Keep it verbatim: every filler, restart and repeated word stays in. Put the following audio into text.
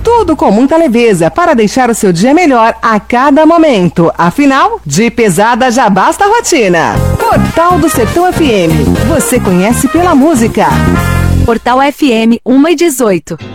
Tudo com muita leveza para deixar o seu dia melhor a cada momento. Afinal, de pesada já basta a rotina. Portal do Sertão F M. Você conhece pela música. Portal F M, uma e dezoito.